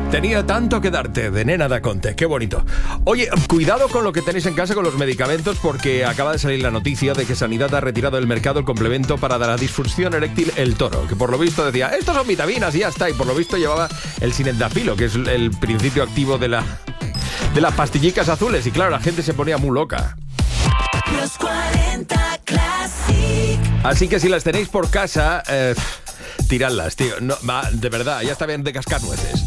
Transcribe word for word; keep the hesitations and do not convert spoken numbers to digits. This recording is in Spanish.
Tenía tanto que darte, de Nena Da Conte, qué bonito. Oye, cuidado con lo que tenéis en casa con los medicamentos, porque acaba de salir la noticia de que Sanidad ha retirado del mercado el complemento para la disfunción eréctil El Toro, que por lo visto decía, estos son vitaminas y ya está, y por lo visto llevaba el sildenafilo, que es el principio activo de la de las pastillicas azules, y claro, la gente se ponía muy loca. Los cuarenta Classic. Así que si las tenéis por casa, eh, tiradlas, tío. No, va, de verdad, ya está bien de cascar nueces.